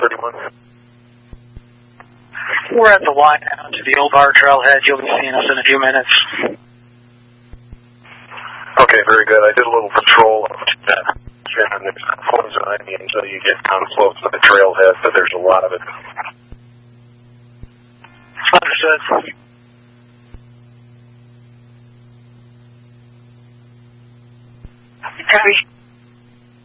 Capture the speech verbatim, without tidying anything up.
thirty-one. We're at the Y now to the Old Bar Trailhead. You'll be seeing us in a few minutes. Okay, very good. I did a little patrol of that. And there's phones behind me until you get down close to the trailhead, but there's a lot of it. Understood. Copy.